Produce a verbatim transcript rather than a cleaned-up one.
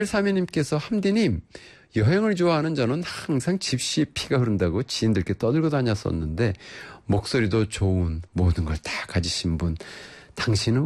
사미님께서 함디님, 여행을 좋아하는 저는 항상 집시에 피가 흐른다고 지인들께 떠들고 다녔었는데 목소리도 좋은 모든 걸 다 가지신 분, 당신은